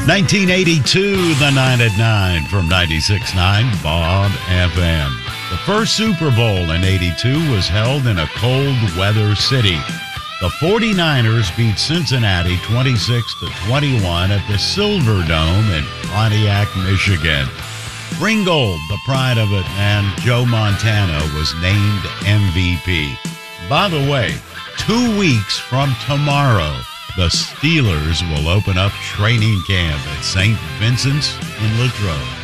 1982, the 9 at 9 from 96.9 Bob FM. The first Super Bowl in 82 was held in a cold weather city. The 49ers beat Cincinnati 26-21 at the Silverdome in Pontiac, Michigan. Ringgold, the pride of it, and Joe Montana was named MVP. By the way, 2 weeks from tomorrow, the Steelers will open up training camp at St. Vincent's in Latrobe.